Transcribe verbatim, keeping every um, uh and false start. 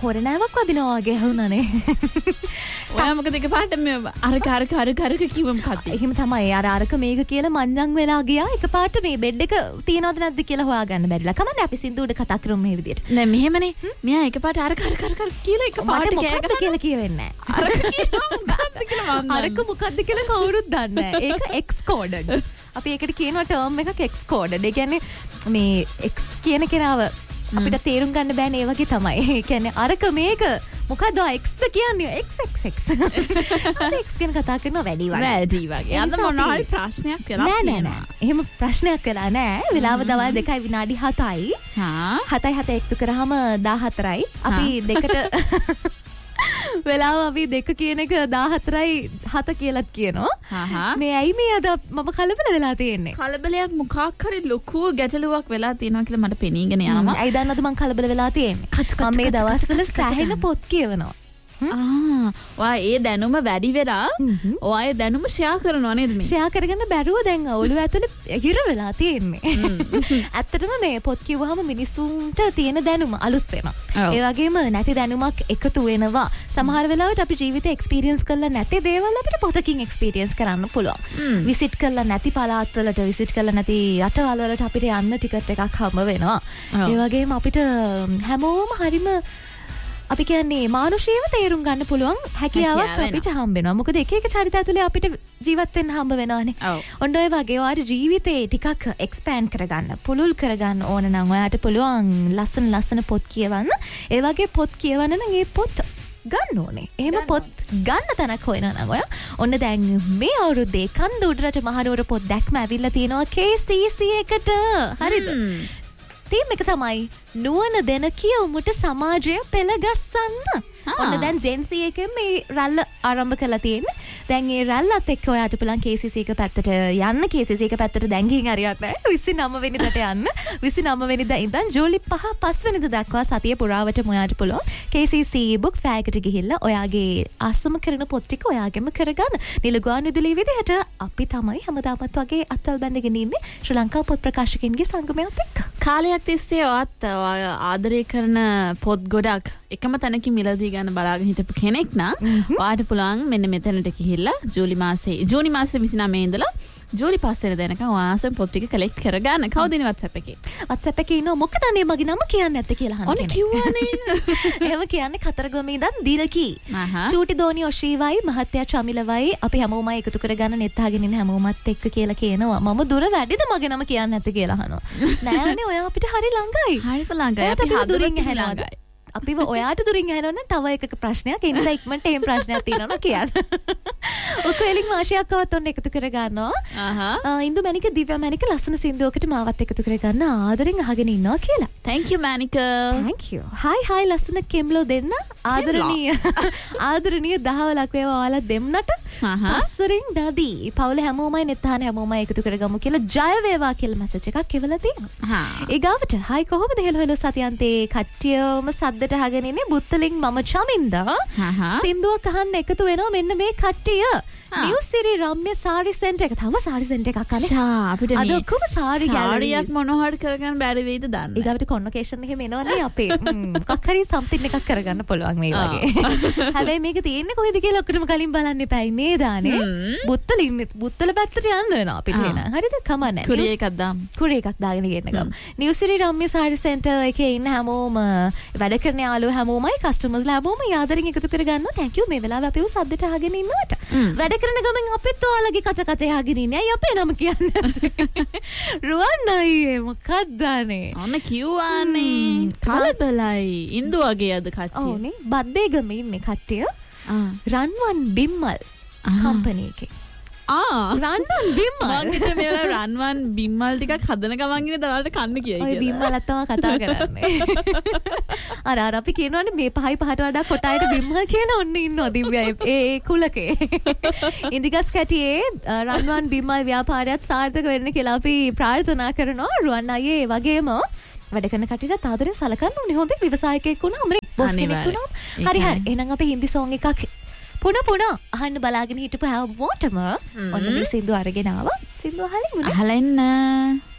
හොරණාවක් වදිනවා වගේ වුණානේ. ඔයා මොකද එක පාට මේ අරක අරක අරක අරක කිව්වම කට්ටි. එහෙම තමයි. අර අරක මේක කියලා මංජන් වෙලා ගියා. එක පාට මේ බෙඩ් එක තියනවද නැද්ද කියලා හොයාගන්න බැරිලා. කමන්නේ අපි සින්දුවට කතා කරමු මේ විදියට. නෑ මෙහෙමනේ. මෙයා එක පාට අරක අරක අරක කියලා එක පාට මොකක්ද කියලා කියවෙන්නේ නැහැ. අරක කියනවා මොකක්ද කියලා මම අරක මොකක්ද කියලා කවුරුත් දන්නේ නැහැ. ඒක එක්ස් කෝඩඩ්. අපි ඒකට කියනවා ටර්ම් එකක් එක්ස් කෝඩඩ්. ඒ කියන්නේ මේ එක්ස් කියන කෙනාව අපිට තේරුම් ගන්න බෑනේ ඒ වගේ තමයි. ඒ කියන්නේ අරක මේක මොකද එක්ස් ද කියන්නේ එක්ස් එක්ස් එක්ස්. අර එක්ස් ගැන කතා කරනවා වැඩි වගේ. වැඩි වගේ. අද මොනවා හරි ප්‍රශ්නයක් කියලා නෑ නෑ නෑ. එහෙම ප්‍රශ්නයක් කළා නෑ. වෙලාව දවල් දෙකයි විනාඩි හතයි. හා හතයි හත එකතු කරාම දාහතරයි. අපි දෙකට වෙලාව අපි දෙක කියන එක දාහතරයි හත කියලාත් කියනවා. මේ ඇයි මේ අද මම කලබල වෙලා තියෙන්නේ? කලබලයක් මොකක් හරි ලොකු ගැටලුවක් වෙලා තියෙනවා කියලා මට පෙනීගෙන යනවා. ඇයි දන්නවද මම කලබල වෙලා තියෙන්නේ? මම මේ දවස්වල සෑහෙන පොත් කියවනවා. ආ ඔයා ඒ දැනුම වැඩි වෙලා ඔයා ඒ දැනුම ෂෙයා කරනවා නේද මේ? ෂෙයා කරගන්න බැරුව දැන් ඔළුව ඇතුලේ හිර වෙලා තියෙන්නේ. ඇත්තටම මේ පොත් කිව්වහම මිනිස්සුන්ට තියෙන දැනුම අලුත් වෙනවා. ඒ වගේම නැති දැනුමක් එකතු වෙනවා. සමහර වෙලාවට අපි ජීවිතේ එක්ස්පීරියන්ස් කරලා නැති දේවල් අපිට පොතකින් එක්ස්පීරියන්ස් කරන්න පුළුවන්. විසිට් කරලා නැති පළාත් වලට විසිට් කරලා නැති රටවල් වලට අපිට යන්න ටිකට් එකක් හම්බ වෙනවා. ඒ වගේම අපිට හැමෝම හරිම අපි කියන්නේ මානුෂීයව තේරුම් ගන්න පුළුවන් හැකියාවක් අපිට හම්බ වෙනවා. මොකද එක එක චරිත ඇතුලේ අපිට ජීවත් වෙන්න හම්බ වෙනවානේ. ඔන්න ඔය වගේ ඔයාට ජීවිතේ ටිකක් එක්ස්පෑන්ඩ් කරගන්න, පුළුල් කරගන්න ඕන නම් ඔයාට පුළුවන් ලස්සන ලස්සන පොත් කියවන්න. ඒ වගේ පොත් කියවන්න නම් ඒ පොත් ගන්න ඕනේ. එහෙම පොත් ගන්න තැනක් හොයනවා නම් ඔයා ඔන්න දැන් මේ අවුරුද්දේ කන්ද උඩරට මහනුවර පොත් දැක්ම ඇවිල්ලා තියෙනවා කේ සී සී එකට. හරිද? තීම් එක තමයි නුවණ දෙන කියවමුට සමාජය පෙළගස්සන්න. ඔන්න දැන් ජෙන්සී එකෙන් මේ රැල්ල ආරම්භ කරලා තියෙන්නේ. දැන් ඒ රැල්ලත් එක්ක ඔයාට පුළුවන් කේ සී සී එක පැත්තට යන්න. කේ සී සී එක පැත්තට දැන් ගිහින් හරියට නැහැ. විසිනම වෙනිදාට යන්න. විසිනම වෙනිදා ඉඳන් ජූලි පහ පස් වෙනිදා දක්වා සතිය පුරාවටම ඔයාට පුළුවන් කේ සී සී බුක් ෆෙයාර් එකට ගිහිල්ලා ඔයාගේ ආසම කරන පොත් ටික ඔයාගෙම කරගන්න. නිලගුවන් විදුලිය විදිහට අපි තමයි හැමදාමත් වගේ අත්වල බැඳගෙන ඉන්නේ ශ්‍රී ලංකා පොත් ප්‍රකාශකයින්ගේ සංගමයත් එක්ක. කාලයක් තිස්සේ ඔයත් ආදරය කරන පොත් ගොඩක් එකම තැනකින් මිලදී ගන්න බලාගෙන හිටපු කෙනෙක් නම් ඔයාට පුළුවන් මෙන්න මෙතනට ගිහිල්ලා ජූලි මාසේ ජූනි මාසේ විසිනමේ ඉඳලා ජූලි පහ වෙනිදා දෙනකන් ඔයාසම් පොත් ටික කලෙක්ට් කරගන්න. කවුද ඉන්නේ WhatsApp එකේ? WhatsApp එකේ ඉන්නව මොකද අනේ මගේ නම කියන්නේ නැත්තේ කියලා අහන්න. ඔන්න කිව්වනේ. එහෙම කියන්නේ කතරගම ඉඳන් දිලකි. චූටි දෝනි ඔෂීවයි මහත්තයා චමිලවයි අපි හැමෝමයි එකතු කරගන්න නෙත් අහගෙන ඉන්න හැමෝමත් එක්ක කියලා කියනවා. මම දුර වැඩිද මගේ නම කියන්නේ නැත්තේ කියලා අහනවා. නෑනේ ඔයා අපිට හරි ළඟයි. හරිම ළඟයි. අපි හදුරින් ළඟයි. අපිව ඔයාට දුරින් ඇහෙනවනම් තව එකක ප්‍රශ්නයක්. ඒ නිසා ඉක්මනට එහෙම ප්‍රශ්නයක් තියෙනවා කියන්න. ඔක එලින් මාෂියක්වත් ඔන්න එකතු කර ගන්නවා. ආ ඉන්දු මැනික දිව්‍ය මැනික ලස්සන සින්දුවකට මාවත් එකතු කර ගන්න ආදරෙන් අහගෙන ඉන්නවා කියලා. Thank you Manika. Thank you. hi hi ලස්සන කෙම්ලෝ දෙන්න ආදරණීය ආදරණීය දහවලක් වේවා ඔයාලා දෙන්නට. පස්සරින් දදී පවුල හැමෝමයි නෙත්හන හැමෝමයි එකතු කරගමු කියලා ජය වේවා කියලා මැසේජ් එකක් එවලා තියෙනවා. ඒ ගාවට hi කොහොමද හෙලෝ හෙලෝ සතියන්තේ කට්ටියම සද්ද අහගෙන ඉන්නේ බුත්තලින් මම චමින්දා සින්දුවක් අහන්න එකතු වෙනවා මෙන්න මේ කට්ටිය නිව් සිරි රම්‍ය සාරි සෙන්ටර් එක තව සාරි සෙන්ටර් එකක් අනේ ෂා අපිට මේ අද ඔක්කොම සාරි සාරියක් මොනවද කරගන්න බැරි වෙයිද දන්නේ ඊගාවට කොන්වොකේෂන් එකෙම එනවනේ අපේ මොකක් හරි සම්තින් එකක් කරගන්න පුළුවන් මේ වගේ හැබැයි මේක තියෙන්නේ කොහෙද කියලා ඔක්කොටම කලින් බලන්න එපායි නේද අනේ බුත්තලින් බුත්තල පැත්තට යන්න වෙනවා අපිට එන හරිද කමන්නේ කුරිය එකක් දාමු කුරිය එකක් දාගෙන ගෙන්න ගමු නිව් සිරි රම්‍ය සාරි සෙන්ටර් එකේ ඉන්න හැමෝම වැඩ කරන යාළුවෝ හැමෝමයි කස්ටමර්ස්ලා හැමෝම යාදරින් එකතු කරගන්නවා thank you මේ වෙලාවේ අපිව සද්දට අහගෙන ඉන්නවට වැඩ කරන ගමන් අපිත් ඔයාලගේ කච කච අහගෙන ඉන්නේ අය අපේ නම කියන්නේ රුවන් අයියේ මොකක්ද අනේ අන්න කිව්වානේ කලබලයි ඉන්දු වගේ අද කට්ටිය ඔව්නේ බද්දේගම ඉන්නේ කට්ටිය රන්වන් බිම්මල් කම්පැනි එකේ ආ රන්වන් බිම්මල් මං හිතුවේ මේ රන්වන් බිම්මල් ටිකක් හදන ගමන් ඉන්නේ දවල්ට කන්න කියයි කියලා. ඔය බිම්මලත් තමයි කතා කරන්නේ. අර අර අපි කියනවානේ මේ පහයි පහට වඩා කොටායට බිම්මල් කියලා ඔන්න ඉන්නවා දිව්‍යයි ඒ ඒ කුලකේ. ඉන්දිගස් කැටියේ රන්වන් බිම්මල් ව්‍යාපාරයත් සාර්ථක වෙන්න කියලා අපි ප්‍රාර්ථනා කරනවා. රුවන් අයියේ ඒ වගේම වැඩ කරන කට්ටියට ආදරෙන් සලකන්න ඕනේ. හොඳේ ව්‍යවසායකයෙක් වුණා, අමරේ බොස් කෙනෙක් වුණා. හරි හරි. එහෙනම් අපි හින්දි සෝං එකක් පුන පුන අහන්න බලාගෙන හිටපු හැමෝටම ඔන්න මේ සින්දු අරගෙන ආවා. සින්දු අහලා ඉන්න. අහලා ඉන්න.